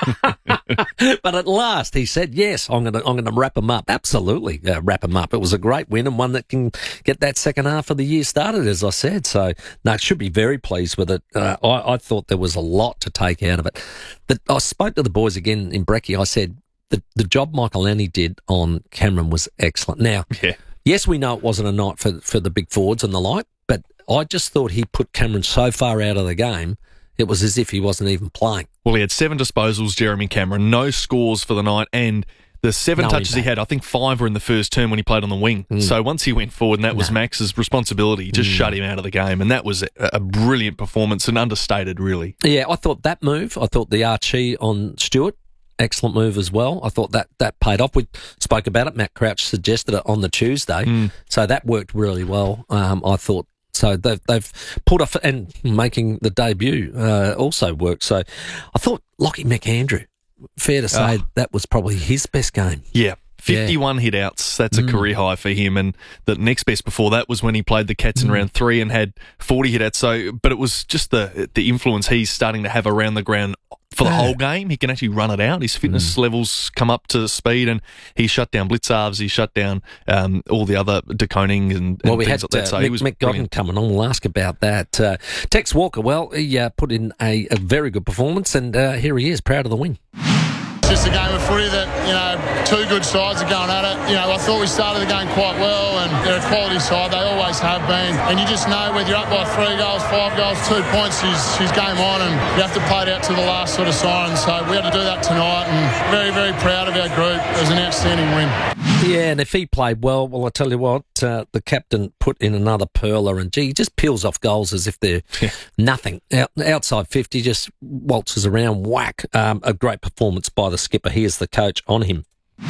it? But at last, he said, yes, I'm going to I'm going to wrap him up. Absolutely, uh, wrap him up. It was a great win and one that can get that second half of the year started, as I said. So, no, should be very pleased with it. Uh, I, I thought there was a lot to take out of it. But I spoke to the boys again in Brekkie. I said, the, the job Michael Annie did on Cameron was excellent. Now, yeah. yes, we know it wasn't a night for, for the big forwards and the like, but I just thought he put Cameron so far out of the game, it was as if he wasn't even playing. Well, he had seven disposals, Jeremy Cameron, no scores for the night, and the seven no touches impact. he had, I think five were in the first term when he played on the wing. Mm. So once he went forward, and that no. was Max's responsibility, he just mm. shut him out of the game, and that was a, a brilliant performance and understated, really. Yeah, I thought that move, I thought the Archie on Stewart, excellent move as well. I thought that, that paid off. We spoke about it. Matt Crouch suggested it on the Tuesday, mm. so that worked really well, um, I thought. So they've, they've pulled off, and making the debut uh, also worked. So I thought Lockie McAndrew, fair to say, oh. that was probably his best game. Yeah. fifty-one yeah. hit-outs, that's a mm. career high for him, and the next best before that was when he played the Cats in mm. round three and had forty hit-outs. So, but it was just the the influence he's starting to have around the ground for the yeah. whole game. He can actually run it out. His fitness mm. levels come up to speed, and he shut down blitzarves, he shut down um, all the other deconing and, and well, we things had, like that. So uh, he Mick, was Mick Godden coming on. We'll ask about that. Uh, Tex Walker, well, he uh, put in a, a very good performance, and uh, here he is, proud of the win. Just a game of footy that, you know, two good sides are going at it. You know, I thought we started the game quite well, and they're a quality side. They always have been. And you just know whether you're up by three goals, five goals, two points, she's, she's game on, and you have to play it out to the last sort of siren. So we had to do that tonight, and very, very proud of our group. It was an outstanding win. Yeah, and if he played well, well, I tell you what, uh, the captain put in another perler, and gee, he just peels off goals as if they're yeah. nothing. Out, outside fifty, just waltzes around, whack. Um, a great performance by the skipper. Here's the coach on him.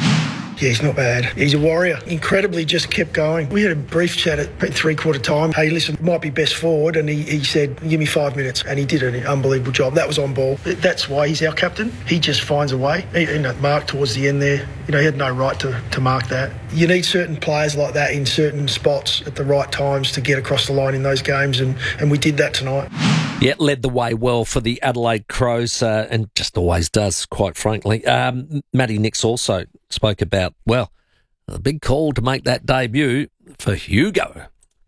Yeah, he's not bad. He's a warrior. Incredibly just kept going. We had a brief chat at three-quarter time. Hey, listen, it might be best forward. And he, he said, give me five minutes. And he did an unbelievable job. That was on ball. That's why he's our captain. He just finds a way. He, you know, mark towards the end there. You know, he had no right to, to mark that. You need certain players like that in certain spots at the right times to get across the line in those games. And, and we did that tonight. Yeah, led the way well for the Adelaide Crows, uh, and just always does, quite frankly. Um, Matty Nicks also spoke about, well, a big call to make that debut for Hugo.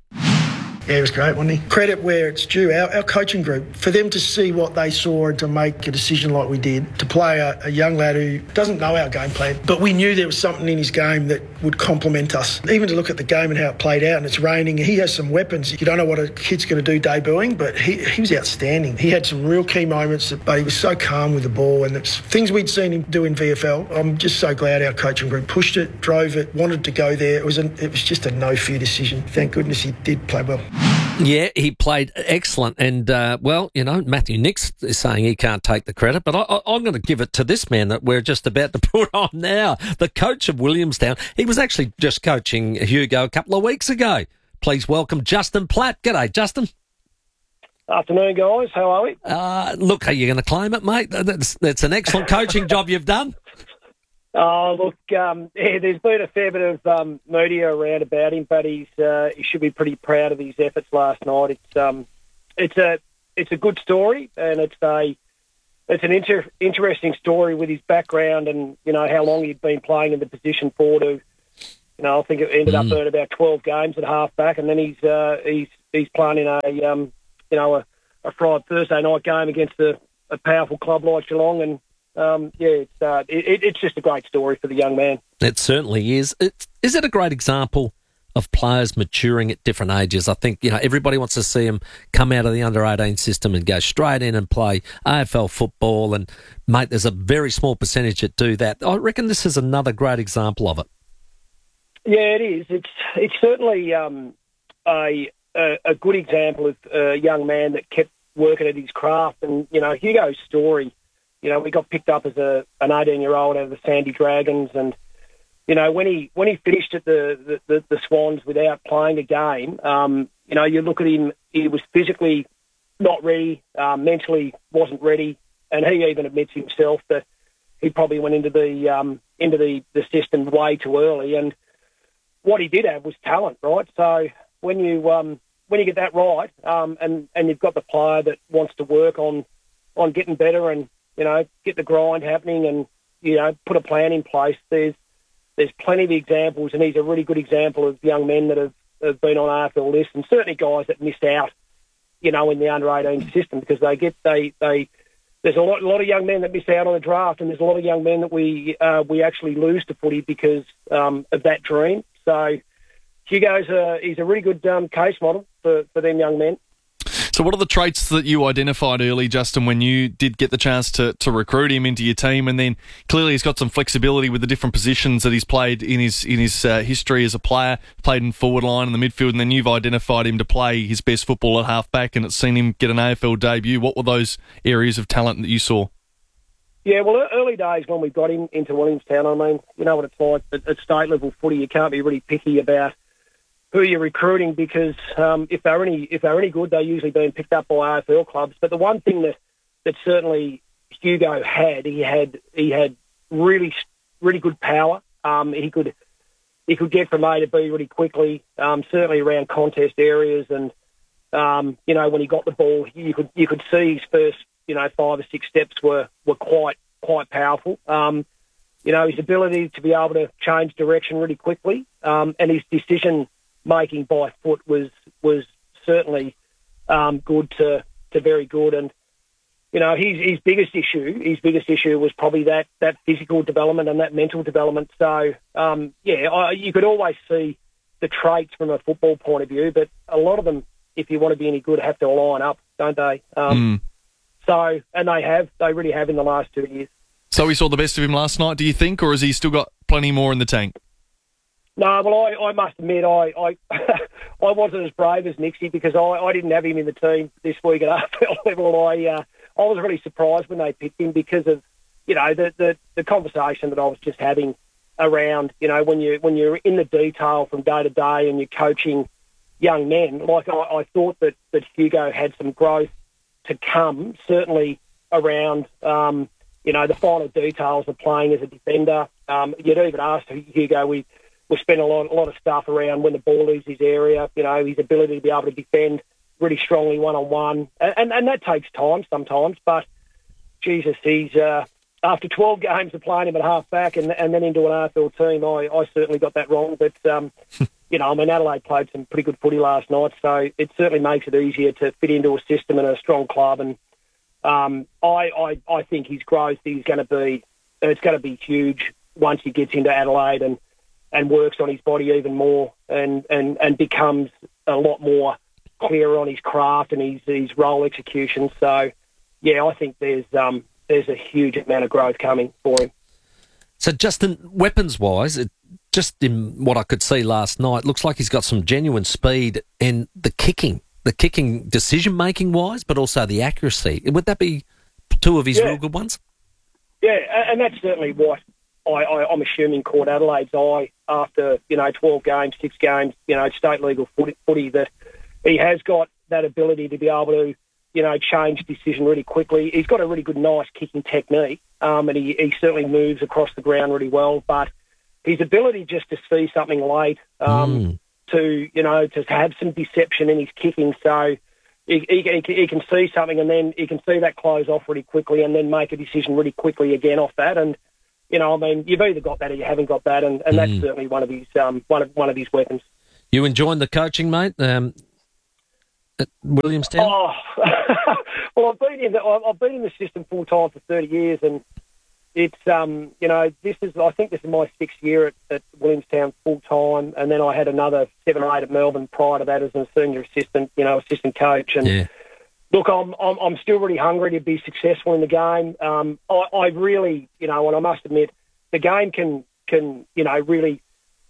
Yeah, it was great, wasn't he? Credit where it's due. Our, our coaching group, for them to see what they saw and to make a decision like we did, to play a, a young lad who doesn't know our game plan, but we knew there was something in his game that would complement us. Even to look at the game and how it played out, and it's raining, he has some weapons. You don't know what a kid's going to do debuting, but he, he was outstanding. He had some real key moments, but he was so calm with the ball, and it's things we'd seen him do in V F L. I'm just so glad our coaching group pushed it, drove it, wanted to go there. It was, an, it was just a no-fear decision. Thank goodness he did play well. Yeah, he played excellent. And, uh, well, you know, Matthew Nicks is saying he can't take the credit, but I, I, I'm going to give it to this man that we're just about to put on now, the coach of Williamstown. He was actually just coaching Hugo a couple of weeks ago. Please welcome Justin Platt. G'day, Justin. Afternoon, guys. How are we? Uh, look, are you going to claim it, mate? That's, that's an excellent coaching job you've done. Oh, look, um, yeah, there's been a fair bit of um, media around about him, but he's uh, he should be pretty proud of his efforts last night. It's um, it's a it's a good story, and it's a it's an inter- interesting story with his background and you know how long he'd been playing in the position for. To you know, I think it ended mm. up at about twelve games at half back, and then he's uh, he's he's playing in a um, you know a, a Friday Thursday night game against a, a powerful club like Geelong, and um, yeah, it's uh, it, it's just a great story for the young man. It certainly is. It, is it a great example of players maturing at different ages? I think, you know, everybody wants to see them come out of the under eighteen system and go straight in and play A F L football. And, mate, there's a very small percentage that do that. I reckon this is another great example of it. Yeah, it is. It's it's certainly um, a, a a good example of a young man that kept working at his craft. And, you know, Hugo's story, you know, we got picked up as a an eighteen-year-old out of the Sandy Dragons, and you know, when he when he finished at the, the, the Swans without playing a game, um, you know, you look at him, he was physically not ready, uh, mentally wasn't ready, and he even admits himself that he probably went into the um, into the, the system way too early. And what he did have was talent, right? So when you um, when you get that right, um, and and you've got the player that wants to work on on getting better and you know get the grind happening and you know put a plan in place, there's There's plenty of examples, and he's a really good example of young men that have, have been on A F L lists, and certainly guys that missed out, you know, in the under eighteen system because they get they they. There's a lot, a lot of young men that miss out on the draft, and there's a lot of young men that we uh, we actually lose to footy because um, of that dream. So Hugo's a, he's a really good um, case model for, for them young men. So what are the traits that you identified early, Justin, when you did get the chance to, to recruit him into your team? And then clearly he's got some flexibility with the different positions that he's played in his in his uh, history as a player, played in forward line in the midfield, and then you've identified him to play his best football at half-back, and it's seen him get an A F L debut. What were those areas of talent that you saw? Yeah, well, early days when we got him into Williamstown, I mean, you know what it's like at, at state-level footy, you can't be really picky about who you're recruiting because um, if they're any if they're any good, they're usually being picked up by A F L clubs. But the one thing that, that certainly Hugo had, he had he had really really good power. Um, he could he could get from A to B really quickly. Um, certainly around contest areas, and um, you know when he got the ball, you could you could see his first you know five or six steps were were quite quite powerful. Um, you know his ability to be able to change direction really quickly, um, and his decision making by foot was was certainly um, good to, to very good, and you know his his biggest issue his biggest issue was probably that, that physical development and that mental development. So um, yeah, I, you could always see the traits from a football point of view, but a lot of them, if you want to be any good, have to line up, don't they? Um, mm. So and they have they really have in the last two years. So we saw the best of him last night, do you think, or has he still got plenty more in the tank? No, well, I, I must admit, I I, I wasn't as brave as Nixie because I, I didn't have him in the team this week at A F L level. I uh, I was really surprised when they picked him because of, you know, the, the, the conversation that I was just having around, you know, when, you, when you're in the detail from day to day and you're coaching young men, like I, I thought that, that Hugo had some growth to come, certainly around, um, you know, the final details of playing as a defender. Um, you'd even asked Hugo, we... We spent a lot, a lot of stuff around when the ball leaves his area, you know, his ability to be able to defend really strongly one-on-one. And, and, and that takes time sometimes, but, Jesus, he's uh, after twelve games of playing him at half-back and, and then into an A F L team, I, I certainly got that wrong. But, um, you know, I mean, Adelaide played some pretty good footy last night, so it certainly makes it easier to fit into a system and a strong club. And um, I, I, I think his growth is going to be, it's going to be huge once he gets into Adelaide and and works on his body even more and, and, and becomes a lot more clear on his craft and his, his role execution. So, yeah, I think there's um, there's a huge amount of growth coming for him. So, Justin, weapons-wise, it, just in what I could see last night, looks like he's got some genuine speed and the kicking, the kicking decision-making-wise, but also the accuracy. Would that be two of his yeah. real good ones? Yeah, and that's certainly what I, I, I'm assuming caught Adelaide's eye after, you know, twelve games, six games, you know, state legal footy, footy, that he has got that ability to be able to, you know, change decision really quickly. He's got a really good, nice kicking technique. um, and he, he certainly moves across the ground really well. But his ability just to see something late, um, mm. to, you know, to have some deception in his kicking, so he, he, he can see something and then he can see that close off really quickly and then make a decision really quickly again off that. And, you know, I mean, you've either got that or you haven't got that, and, and mm. that's certainly one of his um, one of one of his weapons. You enjoying the coaching, mate, um, at Williamstown? Oh, well, I've been in the I've been in the system full time for thirty years, and it's um, you know, this is I think this is my sixth year at, at Williamstown full time, and then I had another seven or eight at Melbourne prior to that as a senior assistant, you know, assistant coach, and. Yeah. Look, I'm, I'm I'm still really hungry to be successful in the game. Um, I, I really, you know, and I must admit, the game can can you know really,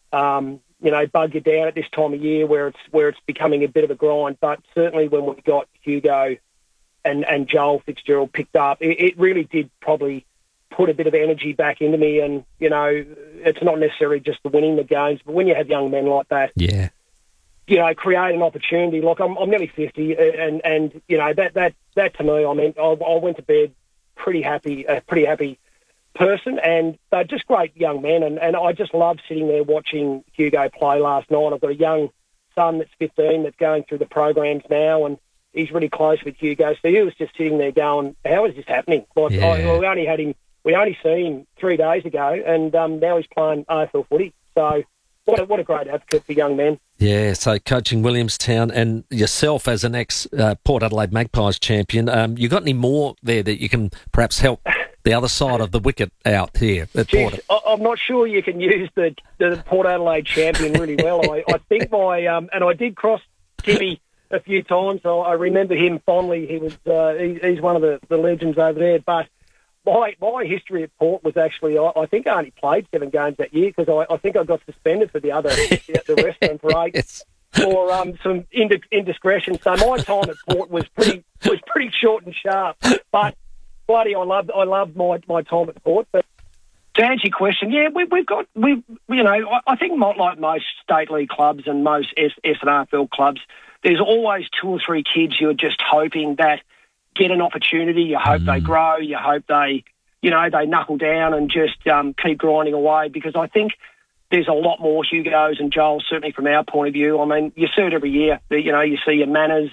um, you know, bug you down at this time of year where it's where it's becoming a bit of a grind. But certainly when we got Hugo and, and Joel Fitzgerald picked up, it, it really did probably put a bit of energy back into me. And you know, it's not necessarily just the winning the games, but when you have young men like that, yeah. you know, create an opportunity. Like I'm, I'm nearly fifty, and, and you know that that that to me, I mean, I, I went to bed pretty happy, a pretty happy person, and they're just great young men, and, and I just love sitting there watching Hugo play last night. I've got a young son that's fifteen that's going through the programs now, and he's really close with Hugo. So he was just sitting there going, "How is this happening?" Like yeah. I, we only had him, we only seen him three days ago, and um, now he's playing A F L footy. So. What a, what a great advocate for young men. Yeah, so coaching Williamstown and yourself as an ex-Port uh, Adelaide Magpies champion, um, you got any more there that you can perhaps help the other side of the wicket out here at Jeez, Port? I, I'm not sure you can use the, the Port Adelaide champion really well. I, I think my, um, and I did cross Timmy a few times, so I remember him fondly. He was uh, he, he's one of the, the legends over there, but My my history at Port was actually, I, I think I only played seven games that year because I, I think I got suspended for the other, the, the rest of them for eight yes. for um, some ind- indiscretion. So my time at Port was pretty was pretty short and sharp. But bloody, I loved I loved my, my time at Port. But to answer your question, yeah, we, we've got we you know I, I think not like most state league clubs and most S, S and R F L clubs, there's always two or three kids you're just hoping that. Get an opportunity, you hope mm. they grow, you hope they, you know, they knuckle down and just um, keep grinding away, because I think there's a lot more Hugos and Joels, certainly from our point of view. I mean, you see it every year. You know, you see your Manners,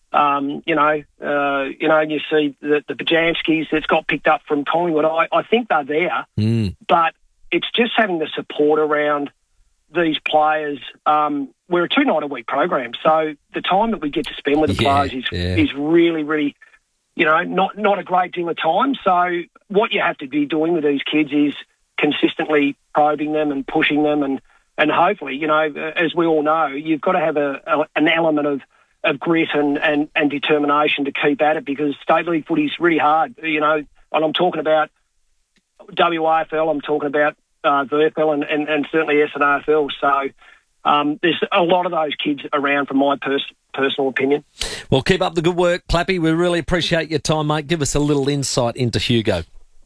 um, you know, uh, you know, you see the, the Bajanskis that's got picked up from Collingwood. I, I think they're there, mm. but it's just having the support around these players. Um, we're a two-night-a-week program, so the time that we get to spend with the yeah, players is yeah. is really, really... You know, not not a great deal of time. So what you have to be doing with these kids is consistently probing them and pushing them, and, and hopefully, you know, as we all know, you've got to have a, a an element of, of grit and, and, and determination to keep at it, because state league footy is really hard. You know, and I'm talking about W A F L, I'm talking about uh, V F L, and, and, and certainly S and R F L. So um, there's a lot of those kids around, from my pers- personal opinion. Well, keep up the good work, Clappy. We really appreciate your time, mate. Give us a little insight into Hugo.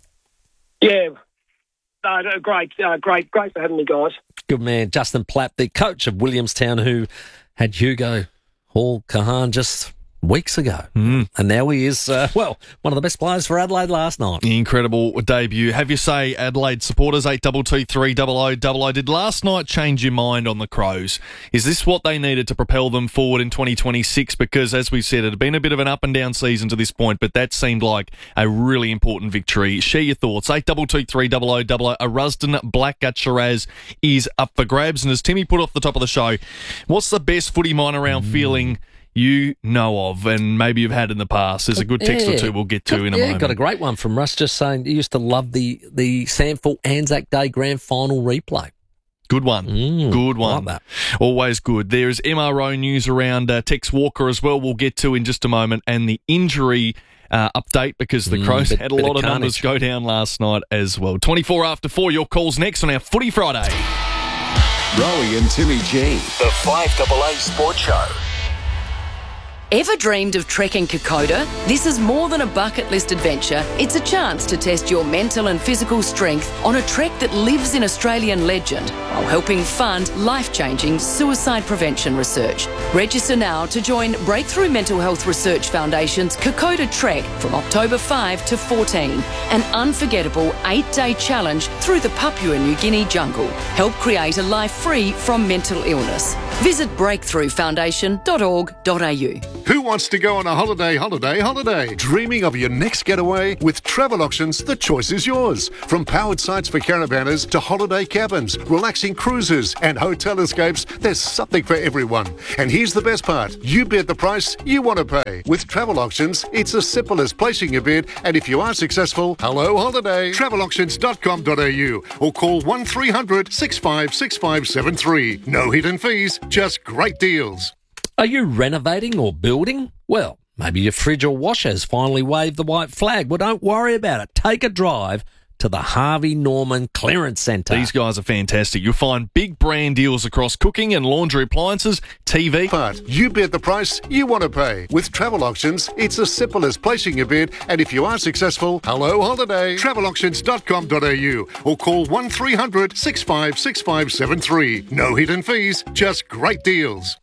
Yeah, uh, great, uh, great, great for having me, guys. Good man. Justin Platt, the coach of Williamstown, who had Hugo Hall Kahan just weeks ago. Mm. And now he is, uh, well, one of the best players for Adelaide last night. Incredible debut. Have you say, Adelaide supporters, eight two two three double oh double oh, did last night change your mind on the Crows? Is this what they needed to propel them forward in twenty twenty-six? Because, as we said, it had been a bit of an up and down season to this point, but that seemed like a really important victory. Share your thoughts. eight two two three double oh double oh. A Rusden Blackgut Shiraz is up for grabs. And as Timmy put off the top of the show, what's the best footy mind around mm. feeling you know of, and maybe you've had in the past? There's a good text yeah. or two we'll get to got, in a yeah, moment. Got a great one from Russ, just saying he used to love the, the Samford Anzac Day Grand Final replay. Good one. Mm, good one. Like that. Always good. There is M R O news around uh, Tex Walker as well, we'll get to in just a moment, and the injury uh, update, because the Mm, Crows bit- had a bit lot of of numbers go down last night as well. twenty-four after four, your calls next on our Footy Friday. Rowie and Timmy G, the five double A Sports Show. Ever dreamed of trekking Kokoda? This is more than a bucket list adventure. It's a chance to test your mental and physical strength on a trek that lives in Australian legend while helping fund life-changing suicide prevention research. Register now to join Breakthrough Mental Health Research Foundation's Kokoda Trek from October fifth to fourteen, an unforgettable eight-day challenge through the Papua New Guinea jungle. Help create a life free from mental illness. Visit breakthrough foundation dot org dot a u. Who wants to go on a holiday, holiday, holiday? Dreaming of your next getaway? With Travel Auctions, the choice is yours. From powered sites for caravanners to holiday cabins, relaxing cruises and hotel escapes, there's something for everyone. And here's the best part. You bid the price you want to pay. With Travel Auctions, it's as simple as placing your bid, and if you are successful, hello holiday. travel auctions dot com dot a u or call one three hundred, six five six five seven three. No hidden fees, just great deals. Are you renovating or building? Well, maybe your fridge or washer has finally waved the white flag. Well, don't worry about it. Take a drive to the Harvey Norman Clearance Centre. These guys are fantastic. You'll find big brand deals across cooking and laundry appliances, T V. But you bid the price you want to pay. With Travel Auctions, it's as simple as placing your bid, and if you are successful, hello holiday. travel auctions dot com dot a u or call one three hundred, six five six five seven three. No hidden fees, just great deals.